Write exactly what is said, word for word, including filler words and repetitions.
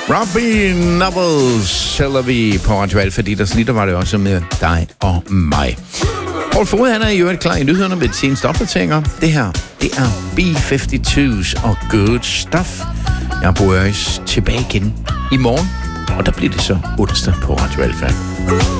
Robbie Nobles sælger vi på Radio Alfa, fordi der snitter var det også med dig og mig. Paul Fode, han er i øvrigt klar i nyhederne med de seneste opdateringer. Det her, det er B halvfems og Good Stuff. Jeg er Bo Øjes tilbage igen i morgen, og der bliver det så onsdag på Radio Alfa.